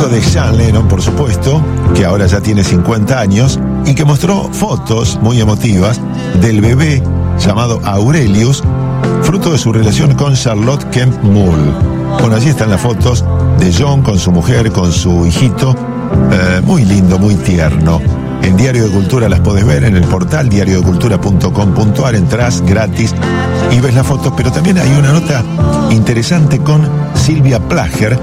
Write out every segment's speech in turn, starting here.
hijo de John Lennon, por supuesto, que ahora ya tiene 50 años, y que mostró fotos muy emotivas del bebé llamado Aurelius, fruto de su relación con Charlotte Kemp Mull. Bueno, allí están las fotos de John con su mujer, con su hijito, muy lindo, muy tierno. En Diario de Cultura las podés ver en el portal diariodecultura.com.ar, entrás gratis y ves las fotos, pero también hay una nota interesante con Sylvia Plager,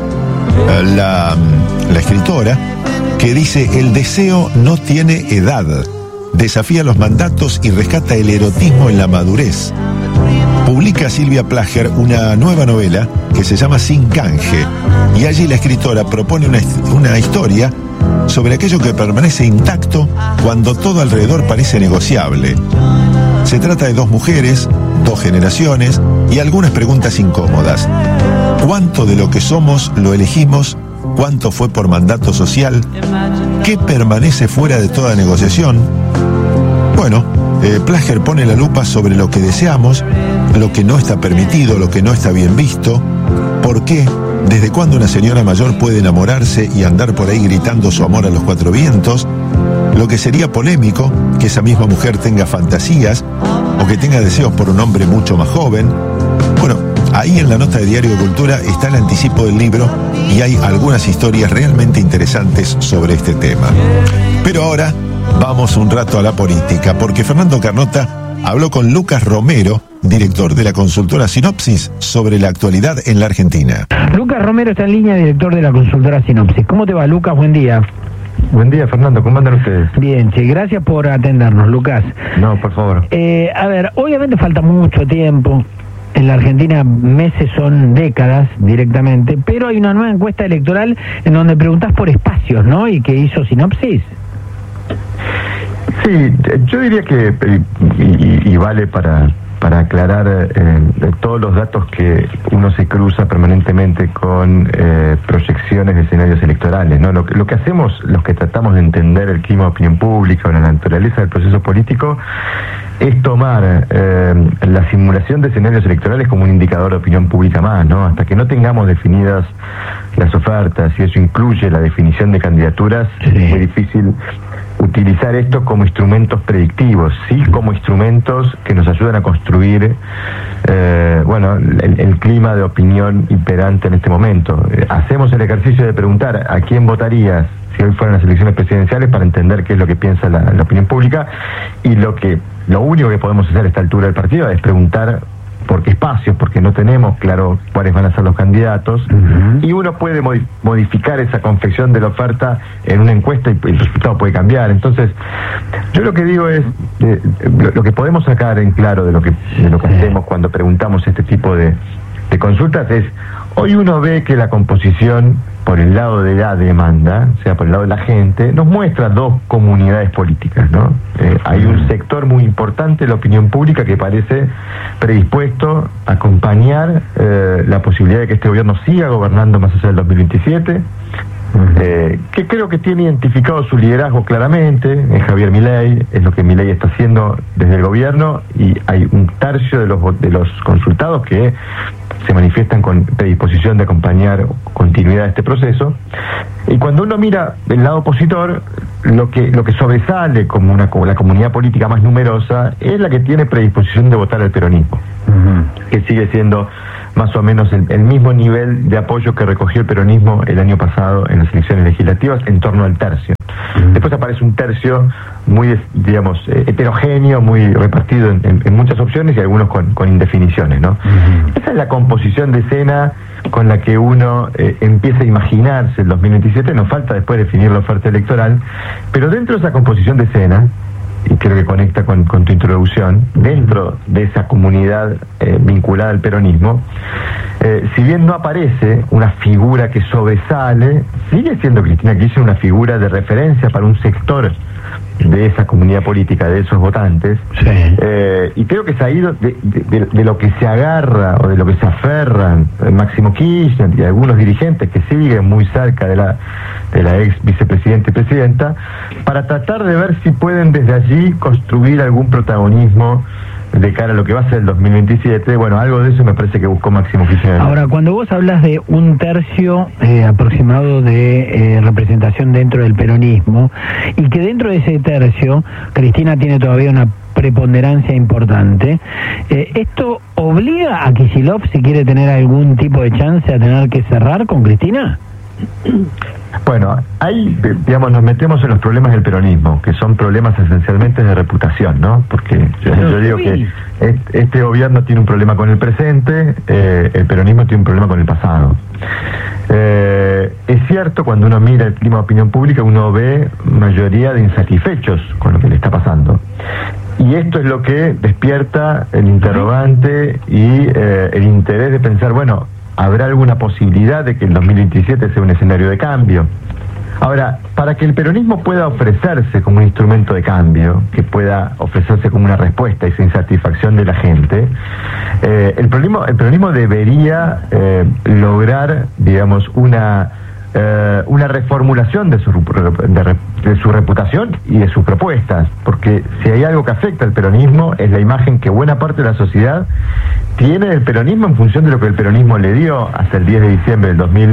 la escritora, que dice: el deseo no tiene edad, desafía los mandatos y rescata el erotismo en la madurez. Publica Sylvia Plager una nueva novela que se llama Sin Canje, y allí la escritora propone una historia sobre aquello que permanece intacto cuando todo alrededor parece negociable. Se trata de dos mujeres, dos generaciones y algunas preguntas incómodas. ¿Cuánto de lo que somos lo elegimos? ¿Cuánto fue por mandato social? ¿Qué permanece fuera de toda negociación? Bueno, Plager pone la lupa sobre lo que deseamos, lo que no está permitido, lo que no está bien visto. ¿Por qué? ¿Desde cuándo una señora mayor puede enamorarse y andar por ahí gritando su amor a los cuatro vientos? Lo que sería polémico, que esa misma mujer tenga fantasías o que tenga deseos por un hombre mucho más joven. Bueno, ahí en la nota de Diario de Cultura está el anticipo del libro y hay algunas historias realmente interesantes sobre este tema. Pero ahora vamos un rato a la política, porque Fernando Carnota habló con Lucas Romero, director de la consultora Sinopsis, sobre la actualidad en la Argentina. Lucas Romero está en línea, director de la consultora Sinopsis. ¿Cómo te va, Lucas? Buen día. Buen día, Fernando. ¿Cómo andan ustedes? Bien, che, gracias por atendernos, Lucas. No, por favor. A ver, obviamente falta mucho tiempo. En la Argentina meses son décadas directamente, pero hay una nueva encuesta electoral en donde preguntás por espacios, ¿no? Y que hizo Sinopsis. Sí, yo diría que, y vale para aclarar todos los datos que uno se cruza permanentemente con proyecciones de escenarios electorales, ¿no? Lo que hacemos, los que tratamos de entender el clima de opinión pública o la naturaleza del proceso político, es tomar la simulación de escenarios electorales como un indicador de opinión pública más, ¿no? Hasta que no tengamos definidas las ofertas, y eso incluye la definición de candidaturas, sí, es muy difícil utilizar esto como instrumentos predictivos, sí como instrumentos que nos ayudan a construir el clima de opinión imperante en este momento. Hacemos el ejercicio de preguntar a quién votarías si hoy fueran las elecciones presidenciales para entender qué es lo que piensa la opinión pública, y lo único que podemos hacer a esta altura del partido es preguntar por qué espacios, porque no tenemos claro cuáles van a ser los candidatos, y uno puede modificar esa confección de la oferta en una encuesta y el resultado puede cambiar. Entonces, yo lo que digo es, lo que podemos sacar en claro de lo que hacemos cuando preguntamos este tipo de consultas es, hoy uno ve que la composición por el lado de la demanda, o sea, por el lado de la gente, nos muestra dos comunidades políticas, ¿no? Hay un sector muy importante de la opinión pública que parece predispuesto a acompañar la posibilidad de que este gobierno siga gobernando más allá del 2027, que creo que tiene identificado su liderazgo claramente, es Javier Milei, es lo que Milei está haciendo desde el gobierno, y hay un tercio de los consultados que se manifiestan con predisposición de acompañar continuidad de este proceso. Y cuando uno mira el lado opositor, lo que sobresale como la comunidad política más numerosa es la que tiene predisposición de votar al peronismo, que sigue siendo más o menos el mismo nivel de apoyo que recogió el peronismo el año pasado en las elecciones legislativas, en torno al tercio. Después aparece un tercio muy, digamos, heterogéneo, muy repartido en muchas opciones, y algunos con indefiniciones, ¿no? Esa es la composición de escena con la que uno empieza a imaginarse el 2027. Nos falta después definir la oferta electoral, pero dentro de esa composición de escena, y creo que conecta con tu introducción, dentro de esa comunidad vinculada al peronismo, si bien no aparece una figura que sobresale, sigue siendo Cristina Kirchner una figura de referencia para un sector de esa comunidad política, de esos votantes, sí. Y creo que se ha ido de lo que se agarra o de lo que se aferran Máximo Kirchner y algunos dirigentes que siguen muy cerca de la ex vicepresidenta y presidenta, para tratar de ver si pueden desde allí construir algún protagonismo de cara a lo que va a ser el 2027, bueno, algo de eso me parece que buscó Máximo Kirchner. Ahora, cuando vos hablas de un tercio aproximado de representación dentro del peronismo, y que dentro de ese tercio Cristina tiene todavía una preponderancia importante, ¿esto obliga a Kicillof, si quiere tener algún tipo de chance, a tener que cerrar con Cristina? Bueno, ahí, digamos, nos metemos en los problemas del peronismo, que son problemas esencialmente de reputación, ¿no? Porque yo digo que este gobierno tiene un problema con el presente, el peronismo tiene un problema con el pasado. Es cierto, cuando uno mira el clima de opinión pública, uno ve mayoría de insatisfechos con lo que le está pasando. Y esto es lo que despierta el interrogante y el interés de pensar, bueno, ¿habrá alguna posibilidad de que el 2027 sea un escenario de cambio? Ahora, para que el peronismo pueda ofrecerse como un instrumento de cambio, que pueda ofrecerse como una respuesta a esa insatisfacción de la gente, el peronismo debería lograr, digamos, una reformulación de su reputación y de sus propuestas, porque si hay algo que afecta al peronismo es la imagen que buena parte de la sociedad tiene del peronismo en función de lo que el peronismo le dio hasta el 10 de diciembre del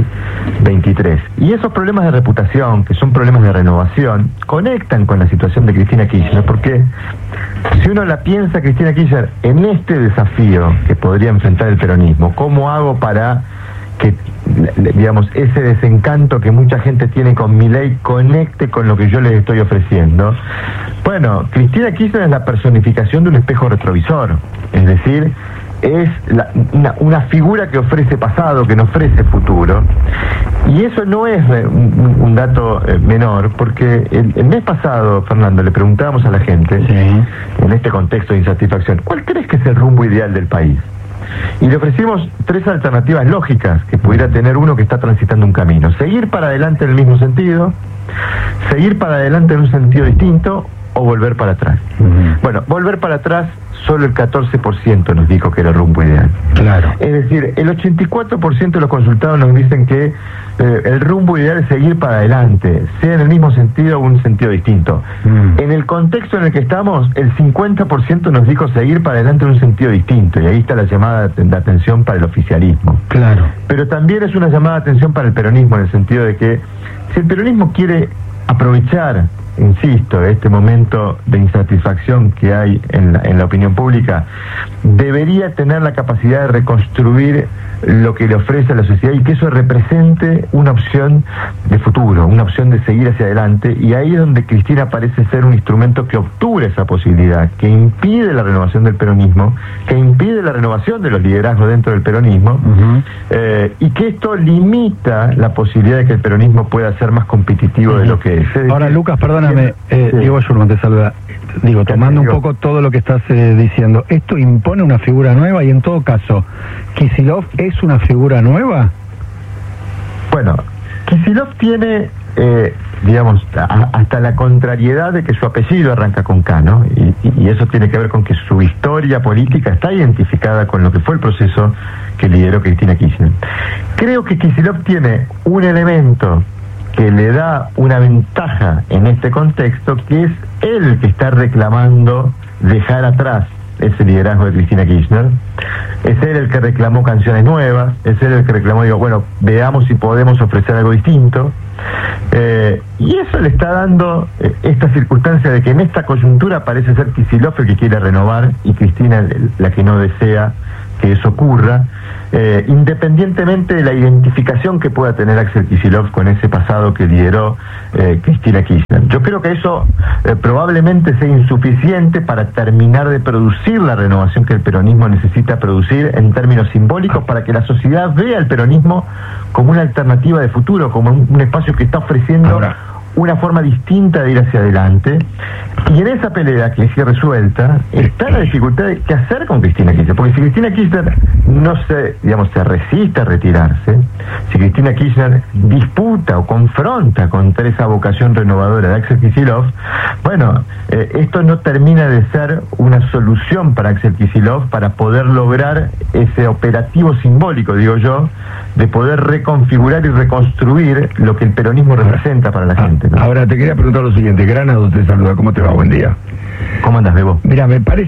2023. Y esos problemas de reputación, que son problemas de renovación, conectan con la situación de Cristina Kirchner, porque si uno la piensa, Cristina Kirchner, en este desafío que podría enfrentar el peronismo, ¿cómo hago para que, digamos, ese desencanto que mucha gente tiene con Milei conecte con lo que yo les estoy ofreciendo? Bueno, Cristina Kirchner es la personificación de un espejo retrovisor, es decir, es una figura que ofrece pasado, que no ofrece futuro, y eso no es un dato menor, porque el mes pasado, Fernando, le preguntábamos a la gente, en este contexto de insatisfacción, ¿cuál crees que es el rumbo ideal del país? Y le ofrecimos 3 alternativas lógicas que pudiera tener uno que está transitando un camino: seguir para adelante en el mismo sentido, seguir para adelante en un sentido distinto, o volver para atrás. Bueno, volver para atrás, solo el 14% nos dijo que era el rumbo ideal. Claro. Es decir, el 84% de los consultados nos dicen que el rumbo ideal es seguir para adelante, sea en el mismo sentido o un sentido distinto. En el contexto en el que estamos, el 50% nos dijo seguir para adelante en un sentido distinto, y ahí está la llamada de atención para el oficialismo. Claro. Pero también es una llamada de atención para el peronismo, en el sentido de que si el peronismo quiere aprovechar, insisto, este momento de insatisfacción que hay en la opinión pública, debería tener la capacidad de reconstruir lo que le ofrece a la sociedad y que eso represente una opción de futuro, una opción de seguir hacia adelante, y ahí es donde Cristina parece ser un instrumento que obtura esa posibilidad, que impide la renovación del peronismo, que impide la renovación de los liderazgos dentro del peronismo, y que esto limita la posibilidad de que el peronismo pueda ser más competitivo de lo que es. Ahora, Lucas, perdóname, Diego Schulman te saluda. Digo, tomando un poco todo lo que estás diciendo, ¿esto impone una figura nueva? Y en todo caso, ¿Kicillof es una figura nueva? Bueno, Kicillof tiene, digamos, hasta la contrariedad de que su apellido arranca con K, ¿no? Y eso tiene que ver con que su historia política está identificada con lo que fue el proceso que lideró Cristina Kirchner. Creo que Kicillof tiene un elemento que le da una ventaja en este contexto, que es él que está reclamando dejar atrás ese liderazgo de Cristina Kirchner. Es él el que reclamó canciones nuevas, es él el que reclamó, digo, bueno, veamos si podemos ofrecer algo distinto. Y eso le está dando esta circunstancia de que en esta coyuntura parece ser Kicillof el que quiere renovar y Cristina la que no desea que eso ocurra, independientemente de la identificación que pueda tener Axel Kicillof con ese pasado que lideró Cristina Kirchner. Yo creo que eso probablemente sea insuficiente para terminar de producir la renovación que el peronismo necesita producir en términos simbólicos, para que la sociedad vea al peronismo como una alternativa de futuro, como un espacio que está ofreciendo una forma distinta de ir hacia adelante. Y en esa pelea que es irresuelta está la dificultad de qué hacer con Cristina Kirchner, porque si Cristina Kirchner se resiste a retirarse, si Cristina Kirchner disputa o confronta contra esa vocación renovadora de Axel Kicillof, bueno, esto no termina de ser una solución para Axel Kicillof para poder lograr ese operativo simbólico, digo yo, de poder reconfigurar y reconstruir lo que el peronismo representa para la gente, ¿no? Ahora te quería preguntar lo siguiente. Granado te saluda, ¿cómo te va? Buen día. ¿Cómo andas, Bebo? Mira, me parece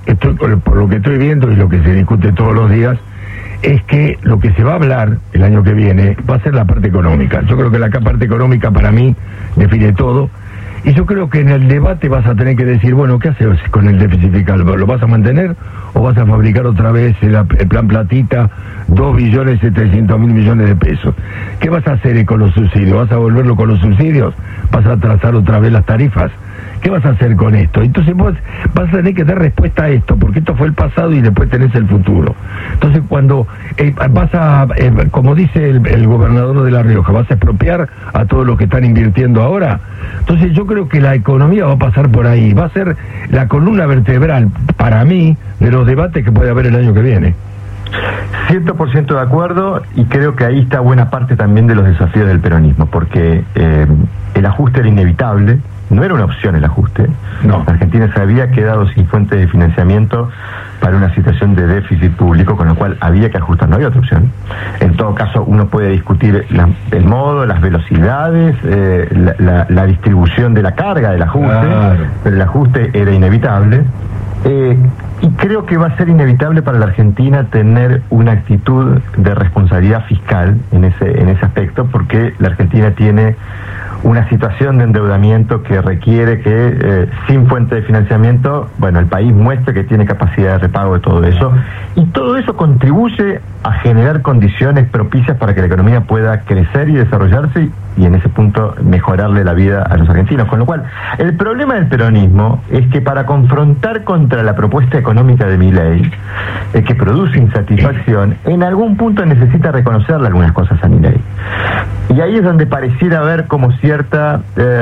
por lo que estoy viendo y lo que se discute todos los días, es que lo que se va a hablar el año que viene va a ser la parte económica. Yo creo que la parte económica para mí define todo. Y yo creo que en el debate vas a tener que decir, bueno, ¿qué haces con el déficit fiscal? ¿Lo vas a mantener o vas a fabricar otra vez el plan platita, 2.700.000 millones de pesos? ¿Qué vas a hacer con los subsidios? ¿Vas a volverlo con los subsidios? ¿Vas a trazar otra vez las tarifas? ¿Qué vas a hacer con esto? Entonces vos vas a tener que dar respuesta a esto, porque esto fue el pasado y después tenés el futuro. Entonces cuando vas a, como dice el gobernador de La Rioja, vas a expropiar a todos los que están invirtiendo ahora. Entonces yo creo que la economía va a pasar por ahí, va a ser la columna vertebral, para mí, de los debates que puede haber el año que viene. 100% de acuerdo, y creo que ahí está buena parte también de los desafíos del peronismo, porque el ajuste era inevitable. No era una opción el ajuste. No. Argentina se había quedado sin fuente de financiamiento para una situación de déficit público, con lo cual había que ajustar, no había otra opción. En todo caso, uno puede discutir el modo, las velocidades, la distribución de la carga del ajuste, claro, pero el ajuste era inevitable. Y creo que va a ser inevitable para la Argentina tener una actitud de responsabilidad fiscal en ese aspecto, porque la Argentina tiene una situación de endeudamiento que requiere que sin fuente de financiamiento, bueno, el país muestre que tiene capacidad de repago de todo eso, y todo eso contribuye a generar condiciones propicias para que la economía pueda crecer y desarrollarse y en ese punto mejorarle la vida a los argentinos. Con lo cual, el problema del peronismo es que para confrontar contra la propuesta económica de Milei, que produce insatisfacción, en algún punto necesita reconocerle algunas cosas a Milei. Y ahí es donde pareciera haber como cierta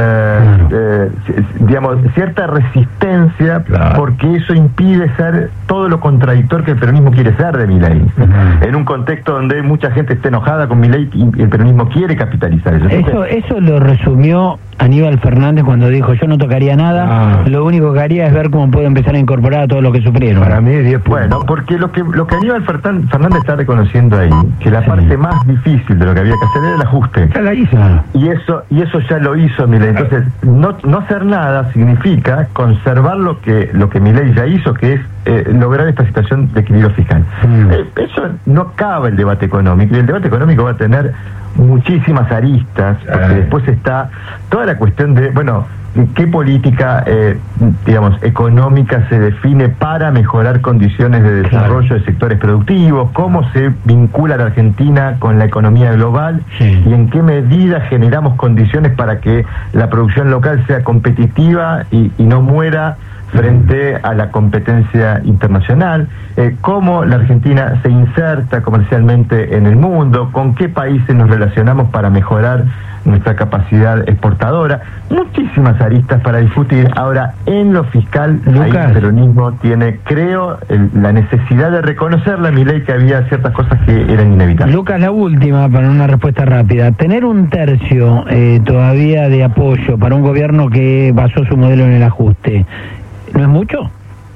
cierta resistencia, claro, porque eso impide ser todo lo contradictor que el peronismo quiere ser de Milei. En un contexto donde mucha gente está enojada con Milei y el peronismo quiere capitalizar eso. Eso lo resumió Aníbal Fernández cuando dijo: yo no tocaría nada, lo único que haría es ver cómo puedo empezar a incorporar a todos los que sufrieron. Para mí 10 puntos. Bueno, porque lo que Aníbal Fernández está reconociendo ahí, que la parte más difícil de lo que había que hacer era el ajuste. Ya la hizo. Y eso ya lo hizo Milei. Entonces, no hacer nada significa conservar lo que Milei ya hizo, que es lograr esta situación de equilibrio fiscal. Eso no acaba el debate económico, y el debate económico va a tener muchísimas aristas, porque después está toda la cuestión de, bueno, qué política económica se define para mejorar condiciones de desarrollo de sectores productivos, cómo se vincula la Argentina con la economía global, y en qué medida generamos condiciones para que la producción local sea competitiva y no muera frente a la competencia internacional, cómo la Argentina se inserta comercialmente en el mundo, con qué países nos relacionamos para mejorar nuestra capacidad exportadora, muchísimas aristas para discutir. Ahora, en lo fiscal, ahí el peronismo tiene, creo, la necesidad de reconocerle a Milei que había ciertas cosas que eran inevitables. Lucas, la última, para una respuesta rápida. Tener un tercio todavía de apoyo para un gobierno que basó su modelo en el ajuste, ¿no es mucho?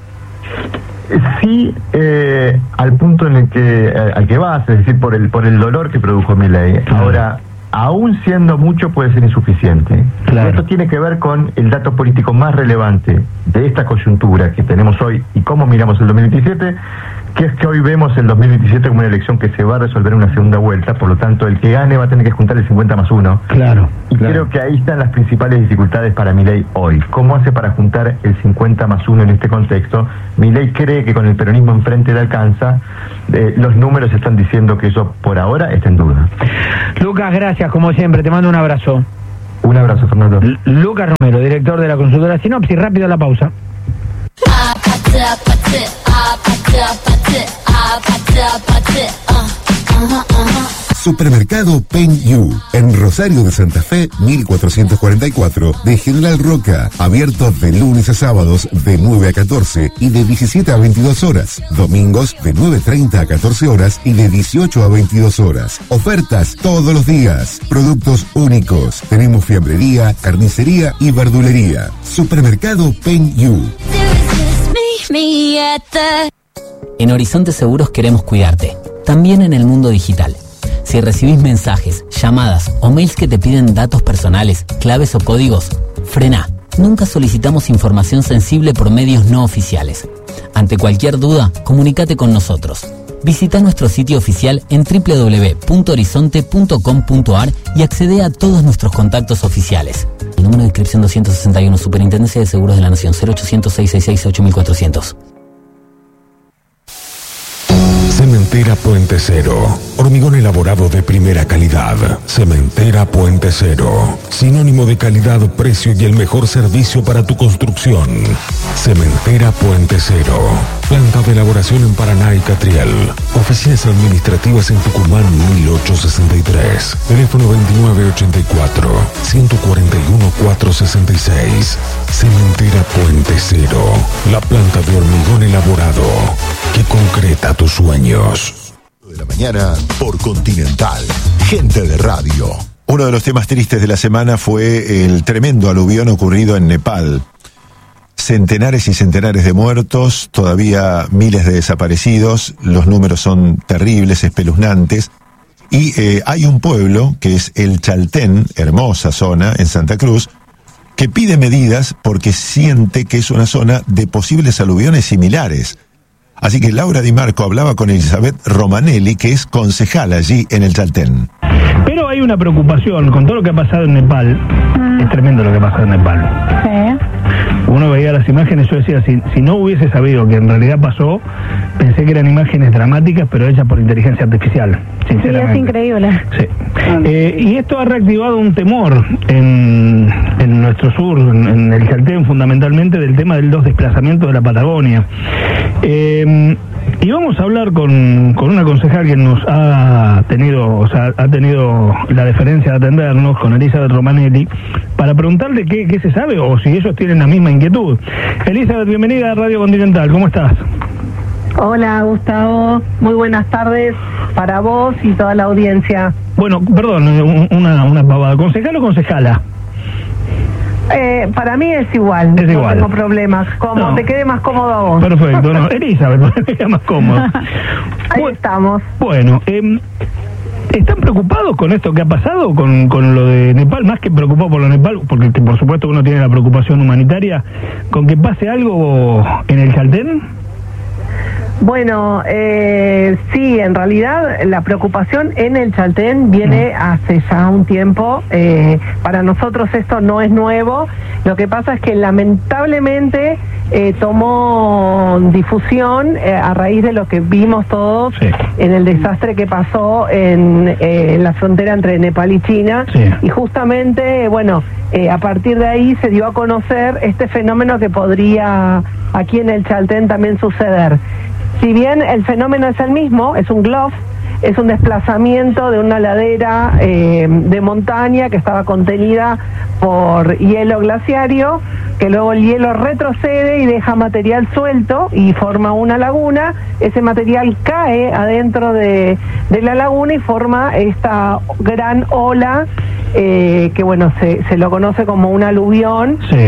Sí, al punto en el que al que vas, es decir, por el dolor que produjo Milei. Ahora, aún siendo mucho, puede ser insuficiente. Claro. Esto tiene que ver con el dato político más relevante de esta coyuntura que tenemos hoy y cómo miramos el 2027, que es que hoy vemos el 2027 como una elección que se va a resolver en una segunda vuelta. Por lo tanto, el que gane va a tener que juntar el 50+1. Claro. Y creo que ahí están las principales dificultades para Milei hoy. ¿Cómo hace para juntar el 50+1 en este contexto? Milei cree que con el peronismo enfrente le alcanza. Los números están diciendo que eso por ahora está en duda. Lucas, gracias, como siempre. Te mando un abrazo. Un abrazo, Fernando. Lucas Romero, director de la consultora Sinopsis. Rápido la pausa. Supermercado Pen You, en Rosario de Santa Fe, 1444, de General Roca, abierto de lunes a sábados de 9 a 14 y de 17 a 22 horas, domingos de 9:30 a 14 horas y de 18 a 22 horas. Ofertas todos los días, productos únicos. Tenemos fiambrería, carnicería y verdulería. Supermercado Pen You. En Horizonte Seguros queremos cuidarte, también en el mundo digital. Si recibís mensajes, llamadas o mails que te piden datos personales, claves o códigos, frena. nunca solicitamos información sensible por medios no oficiales. Ante cualquier duda, comunícate con nosotros. Visita nuestro sitio oficial en www.horizonte.com.ar y accede a todos nuestros contactos oficiales. El número de inscripción 261, Superintendencia de Seguros de la Nación, 0800-666-8400. Cementera Puente Cero. Hormigón elaborado de primera calidad. Cementera Puente Cero. Sinónimo de calidad, precio y el mejor servicio para tu construcción. Cementera Puente Cero. Planta de elaboración en Paraná y Catriel. Oficinas administrativas en Tucumán 1863. Teléfono 2984-141-466. Cementera Puente Cero. La planta de hormigón elaborado que concreta tus sueños. De la mañana por Continental. Gente de radio. Uno de los temas tristes de la semana fue el tremendo aluvión ocurrido en Nepal. Centenares y centenares de muertos, todavía miles de desaparecidos, los números son terribles, espeluznantes. Y hay un pueblo, que es el Chaltén, hermosa zona en Santa Cruz, que pide medidas porque siente que es una zona de posibles aluviones similares. Así que Laura Di Marco hablaba con Elizabeth Romanelli, que es concejal allí en el Chaltén. Pero hay una preocupación con todo lo que ha pasado en Nepal. Es tremendo lo que ha pasado en Nepal. Sí. Uno veía las imágenes, yo decía, si no hubiese sabido que en realidad pasó, pensé que eran imágenes dramáticas, pero hechas por inteligencia artificial, sinceramente. Sí, es increíble. Sí. Y esto ha reactivado un temor en nuestro sur, en el Chaltén fundamentalmente, del tema de los desplazamientos de la Patagonia. Y vamos a hablar con una concejal que nos ha tenido la deferencia de atendernos, con Elizabeth Romanelli, para preguntarle qué se sabe o si ellos tienen la misma inquietud. Elizabeth, bienvenida a Radio Continental, ¿cómo estás? Hola, Gustavo, muy buenas tardes para vos y toda la audiencia. Bueno, perdón, una pavada, ¿concejal o concejala? Para mí es igual, es igual. No tengo problemas, como no. Te quede más cómodo a vos. Perfecto, no, Elizabeth, te queda más cómodo. Ahí estamos. Bueno, ¿están preocupados con esto que ha pasado, con lo de Nepal? Más que preocupados por lo de Nepal, porque por supuesto uno tiene la preocupación humanitaria, con que pase algo en el Chaltén. Bueno, sí, en realidad la preocupación en el Chaltén viene hace ya un tiempo. Para nosotros esto no es nuevo. Lo que pasa es que lamentablemente tomó difusión a raíz de lo que vimos todos en el desastre que pasó en la frontera entre Nepal y China. Sí. Y justamente, bueno, a partir de ahí se dio a conocer este fenómeno que podría aquí en el Chaltén también suceder. Si bien el fenómeno es el mismo, es un GLOF, es un desplazamiento de una ladera de montaña que estaba contenida por hielo glaciario, que luego el hielo retrocede y deja material suelto y forma una laguna. Ese material cae adentro de la laguna y forma esta gran ola que bueno, se lo conoce como un aluvión. Sí.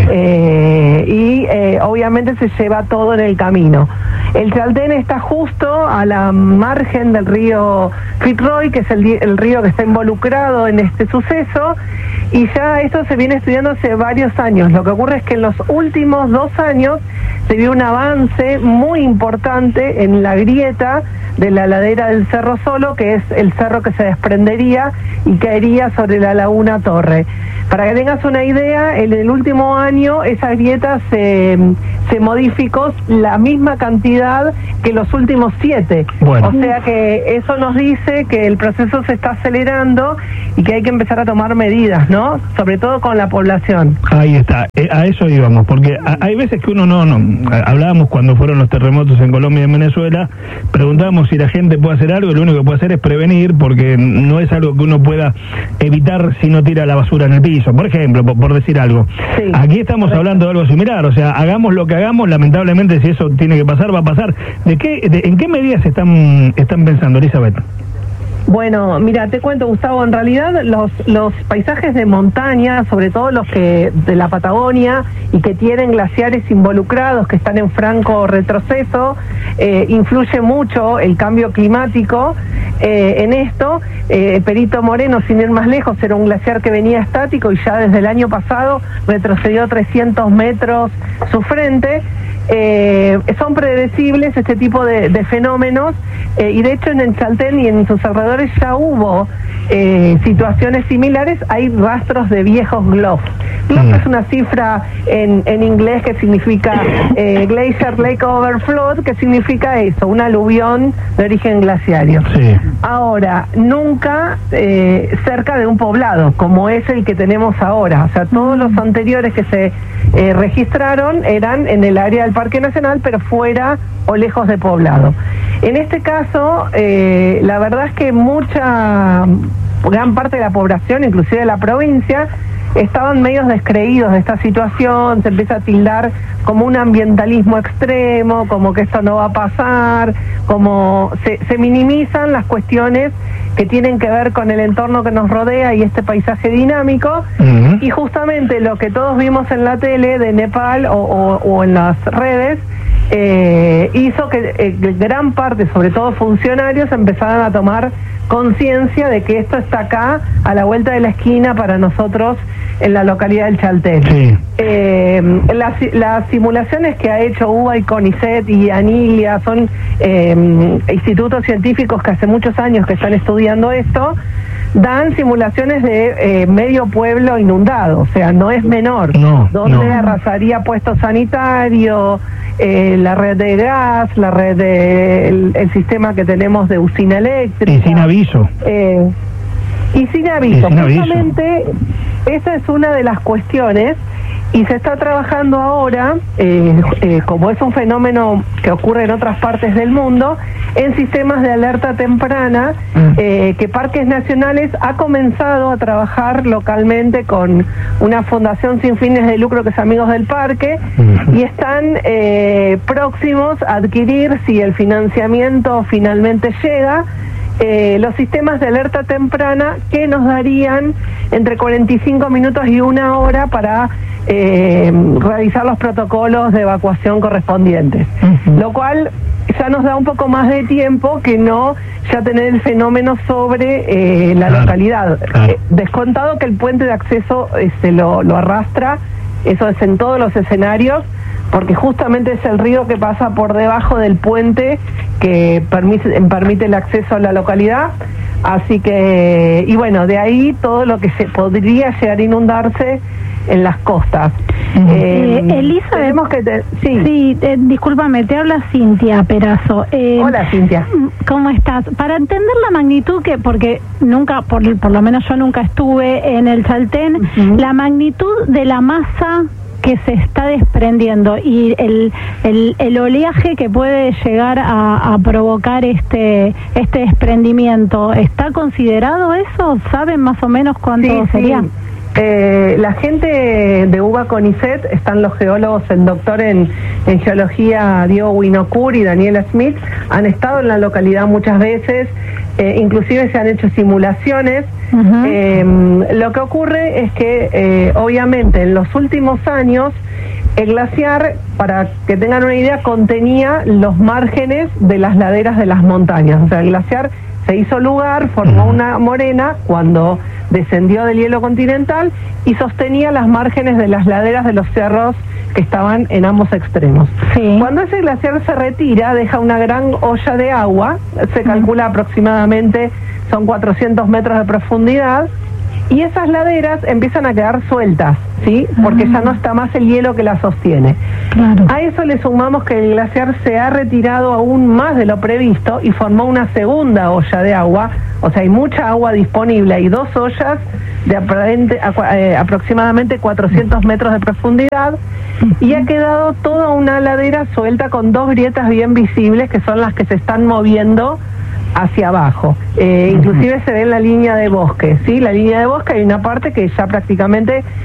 Y obviamente se lleva todo en el camino. El Chaltén está justo a la margen del río Fitzroy, que es el río que está involucrado en este suceso, y ya esto se viene estudiando hace varios años. Lo que ocurre es que en los últimos 2 años se vio un avance muy importante en la grieta de la ladera del Cerro Solo, que es el cerro que se desprendería y caería sobre la laguna Torre. Para que tengas una idea, en el último año esa grieta se modificó la misma cantidad que los últimos 7. Bueno. O sea que eso nos dice que el proceso se está acelerando y que hay que empezar a tomar medidas, ¿no? Sobre todo con la población. Ahí está, a eso íbamos, porque hay veces que uno no, hablábamos cuando fueron los terremotos en Colombia y en Venezuela, preguntábamos si la gente puede hacer algo, y lo único que puede hacer es prevenir, porque no es algo que uno pueda evitar si no tira la basura en el piso, por ejemplo, por decir algo. Sí, aquí estamos hablando de algo similar, o sea, hagamos lo que hagamos, lamentablemente si eso tiene que pasar, va a pasar. ¿En qué medidas están pensando, Elizabeth? Bueno, mira, te cuento, Gustavo, en realidad los paisajes de montaña, sobre todo los que de la Patagonia y que tienen glaciares involucrados, que están en franco retroceso, influye mucho el cambio climático en esto. Perito Moreno, sin ir más lejos, era un glaciar que venía estático y ya desde el año pasado retrocedió 300 metros su frente. Son predecibles este tipo de fenómenos y de hecho en el Chaltén y en sus alrededores ya hubo situaciones similares. Hay rastros de viejos GLOF. GLOF es una cifra en inglés que significa Glacier Lake Overflow, que significa eso, un aluvión de origen glaciario. Sí. Ahora, nunca cerca de un poblado como es el que tenemos ahora. O sea, todos los anteriores que se registraron eran en el área del Parque Nacional, pero fuera o lejos de poblado. En este caso, la verdad es que gran parte de la población, inclusive de la provincia, estaban medio descreídos de esta situación. Se empieza a tildar como un ambientalismo extremo, como que esto no va a pasar, como se minimizan las cuestiones que tienen que ver con el entorno que nos rodea y este paisaje dinámico. Y justamente lo que todos vimos en la tele de Nepal o en las redes hizo que gran parte, sobre todo funcionarios, empezaran a tomar conciencia de que esto está acá, a la vuelta de la esquina para nosotros en la localidad del Chaltén. Sí. Las simulaciones que ha hecho UBA y CONICET y ANILIA son institutos científicos que hace muchos años que están estudiando esto, dan simulaciones de medio pueblo inundado, o sea, no es menor, donde arrasaría puesto sanitario, la red de gas, la red el sistema que tenemos de usina eléctrica. Y sin aviso. Y sin aviso. Justamente esa es una de las cuestiones y se está trabajando ahora, como es un fenómeno que ocurre en otras partes del mundo, en sistemas de alerta temprana, que Parques Nacionales ha comenzado a trabajar localmente con una fundación sin fines de lucro que es Amigos del Parque, y están próximos a adquirir, si el financiamiento finalmente llega, los sistemas de alerta temprana que nos darían entre 45 minutos y 1 hora para realizar los protocolos de evacuación correspondientes, lo cual ya nos da un poco más de tiempo que no ya tener el fenómeno sobre la localidad. Descontado que el puente de acceso lo arrastra, eso es en todos los escenarios, porque justamente es el río que pasa por debajo del puente que permite el acceso a la localidad. Así que, y bueno, de ahí todo lo que se podría llegar a inundarse en las costas. Elisa, discúlpame, te habla Cintia Perazo. Hola, Cintia. ¿Cómo estás? Para entender la magnitud, porque nunca, por lo menos yo nunca estuve en el Chaltén, la magnitud de la masa que se está desprendiendo y el oleaje que puede llegar a provocar este desprendimiento, ¿está considerado eso? ¿Saben más o menos cuánto sería? La gente de UBA CONICET, están los geólogos, el doctor en geología Diego Winocur y Daniela Smith, han estado en la localidad muchas veces, inclusive se han hecho simulaciones. Lo que ocurre es que obviamente en los últimos años el glaciar, para que tengan una idea, contenía los márgenes de las laderas de las montañas. O sea, el glaciar se hizo lugar, formó una morena cuando descendió del hielo continental y sostenía las márgenes de las laderas de los cerros que estaban en ambos extremos. Cuando ese glaciar se retira, deja una gran olla de agua, se calcula aproximadamente son 400 metros de profundidad, y esas laderas empiezan a quedar sueltas, ¿sí? Porque ya no está más el hielo que las sostiene. A eso le sumamos que el glaciar se ha retirado aún más de lo previsto y formó una segunda olla de agua, o sea, hay mucha agua disponible, hay 2 ollas de aproximadamente 400 metros de profundidad, y ha quedado toda una ladera suelta con 2 grietas bien visibles, que son las que se están moviendo hacia abajo. Inclusive se ve en la línea de bosque, ¿sí? La línea de bosque hay una parte que ya prácticamente